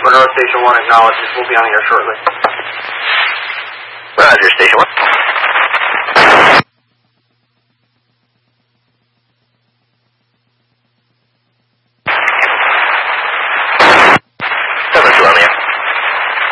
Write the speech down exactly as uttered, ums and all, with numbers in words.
Monroe Station one acknowledges. We'll be on the air shortly. Roger, Station one.